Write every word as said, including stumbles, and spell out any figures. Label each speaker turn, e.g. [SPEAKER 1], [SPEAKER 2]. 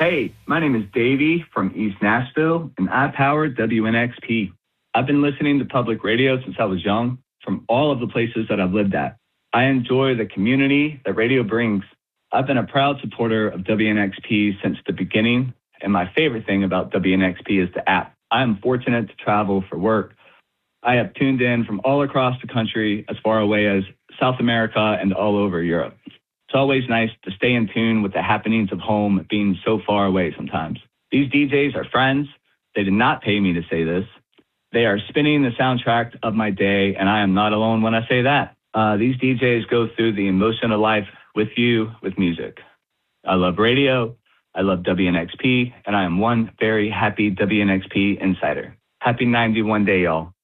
[SPEAKER 1] Hey, my name is Davey from East Nashville, and I power W N X P. I've been listening to public radio since I was young, from all of the places that I've lived at. I enjoy the community that radio brings. I've been a proud supporter of W N X P since the beginning, and my favorite thing about W N X P is the app. I am fortunate to travel for work. I have tuned in from all across the country, as far away as South America and all over Europe. It's always nice to stay in tune with the happenings of home being so far away sometimes. These D Js are friends. They did not pay me to say this. They are spinning the soundtrack of my day, and I am not alone when I say that. Uh, these D Js go through the emotion of life with you with music. I love radio. I love W N X P, and I am one very happy W N X P insider. Happy ninety-one day, y'all.